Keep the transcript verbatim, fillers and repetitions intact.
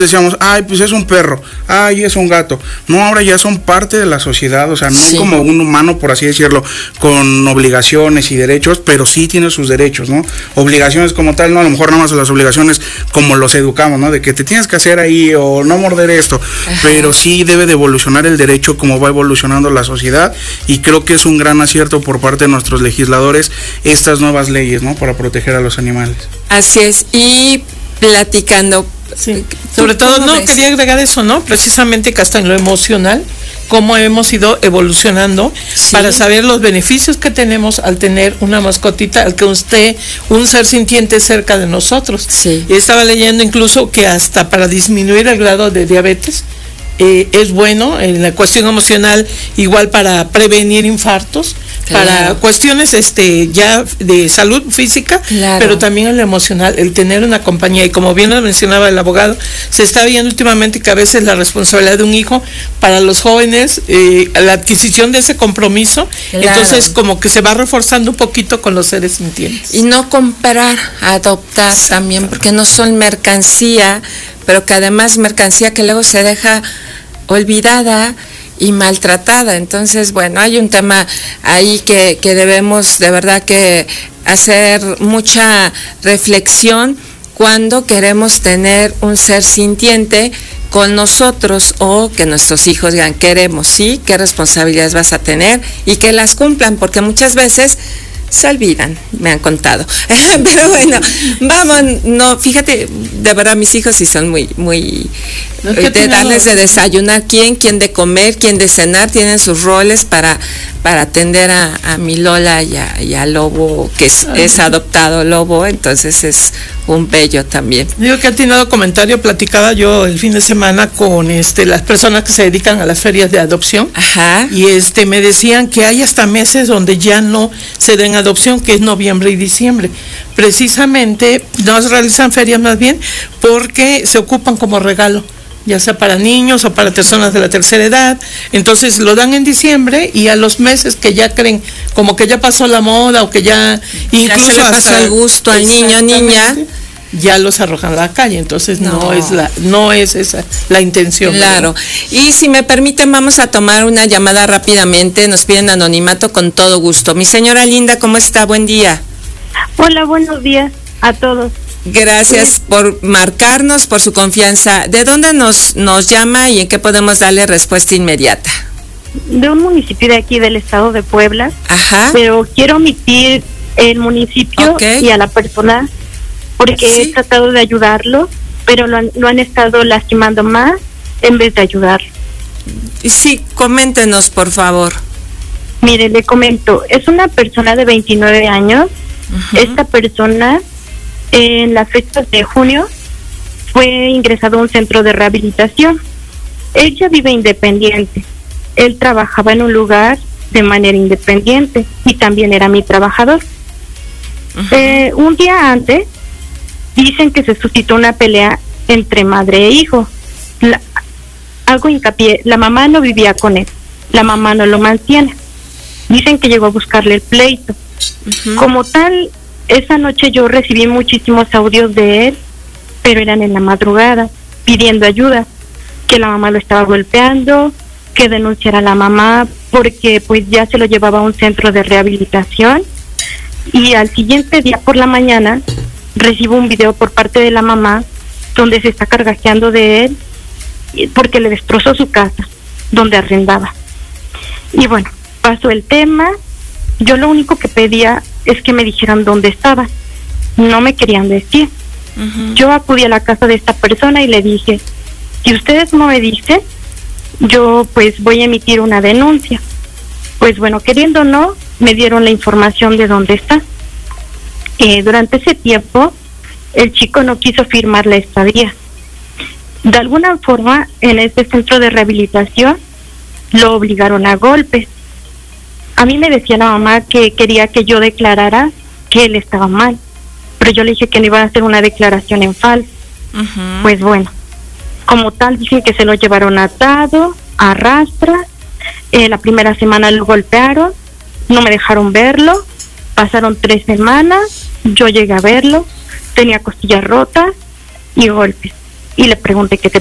decíamos, ay, pues es un perro, ay, es un gato. No, ahora ya son parte de la sociedad, o sea, no sí. hay como un humano, por así decirlo, con obligaciones y derechos, pero sí tiene sus derechos, ¿no? Obligaciones como tal, no, a lo mejor nada más las obligaciones como los educamos, ¿no? De que te tienes que hacer ahí o no morder esto, ajá. pero sí debe de evolucionar el derecho como va evolucionando la sociedad, y creo que es un gran acierto por parte de nuestros legisladores estas nuevas leyes, ¿no? Para proteger a los animales. Así es, y platicando. Sí, sobre todo, no, ves? quería agregar eso, ¿no? Precisamente que hasta en lo emocional, cómo hemos ido evolucionando sí. para saber los beneficios que tenemos al tener una mascotita, al que usted, un ser sintiente cerca de nosotros. Sí. Y estaba leyendo incluso que hasta para disminuir el grado de diabetes, eh, es bueno en la cuestión emocional, igual para prevenir infartos, claro. para cuestiones este ya de salud física, claro. pero también en lo emocional, el tener una compañía. Y como bien lo mencionaba el abogado, se está viendo últimamente que a veces la responsabilidad de un hijo para los jóvenes, eh, la adquisición de ese compromiso, claro. entonces como que se va reforzando un poquito con los seres sintientes. Y no comprar, adoptar también, porque no son mercancía, pero que además mercancía que luego se deja olvidada y maltratada. Entonces, bueno, hay un tema ahí que, que debemos de verdad que hacer mucha reflexión cuando queremos tener un ser sintiente con nosotros, o que nuestros hijos digan, queremos, sí, qué responsabilidades vas a tener y que las cumplan, porque muchas veces se olvidan, me han contado. Pero bueno, vamos, no, fíjate, de verdad mis hijos sí son muy, muy, no, de tenemos... darles de desayunar, quién, quién de comer, quién de cenar, tienen sus roles para, para atender a, a mi Lola y a, y a Lobo, que es, es adoptado Lobo, entonces es un bello también. Digo que ha tenido comentario, platicaba yo el fin de semana con este las personas que se dedican a las ferias de adopción. Ajá. Y este me decían que hay hasta meses donde ya no se den adopción, que es noviembre y diciembre. Precisamente no se realizan ferias más bien porque se ocupan como regalo, ya sea para niños o para personas de la tercera edad. Entonces lo dan en diciembre, y a los meses que ya creen como que ya pasó la moda, o que ya incluso ya se le pasó el gusto al niño, niña, ya los arrojan a la calle. Entonces no, no es la no es esa la intención. Claro. ¿Verdad? Y si me permiten, vamos a tomar una llamada rápidamente. Nos piden anonimato con todo gusto. Mi señora linda, ¿cómo está? Buen día. Hola, buenos días a todos. Gracias sí. por marcarnos, por su confianza. ¿De dónde nos nos llama y en qué podemos darle respuesta inmediata? De un municipio de aquí del estado de Puebla. Ajá. Pero quiero omitir el municipio okay. y a la persona, porque sí. he tratado de ayudarlo, pero lo han, lo han estado lastimando más en vez de ayudarlo. Sí, coméntenos, por favor. Mire, le comento, es una persona de veintinueve años. Uh-huh. Esta persona, en las fechas de junio, fue ingresado a un centro de rehabilitación. Ella vive independiente. Él trabajaba en un lugar de manera independiente y también era mi trabajador. Uh-huh. Eh, un día antes, dicen que se suscitó una pelea entre madre e hijo. La, algo hincapié, la mamá no vivía con él, la mamá no lo mantiene. Dicen que llegó a buscarle el pleito. Uh-huh. Como tal, esa noche yo recibí muchísimos audios de él, pero eran en la madrugada, pidiendo ayuda, que la mamá lo estaba golpeando, que denunciara a la mamá, porque pues ya se lo llevaba a un centro de rehabilitación. Y al siguiente día por la mañana recibo un video por parte de la mamá donde se está cargajeando de él porque le destrozó su casa donde arrendaba. Y bueno, pasó el tema. Yo lo único que pedía es que me dijeran dónde estaba. No me querían decir. Uh-huh. Yo acudí a la casa de esta persona y le dije, si ustedes no me dicen, yo pues voy a emitir una denuncia. Pues bueno, queriendo o no, me dieron la información de dónde está. Eh, durante ese tiempo, el chico no quiso firmar la estadía. De alguna forma, en este centro de rehabilitación, lo obligaron a golpes. A mí me decía la mamá que quería que yo declarara que él estaba mal, pero yo le dije que no iba a hacer una declaración en falso. Uh-huh. Pues bueno, como tal, dicen que se lo llevaron atado, a rastras. Eh, la primera semana lo golpearon, no me dejaron verlo. Pasaron tres semanas, yo llegué a verlo, tenía costillas rotas y golpes. y le pregunté qué te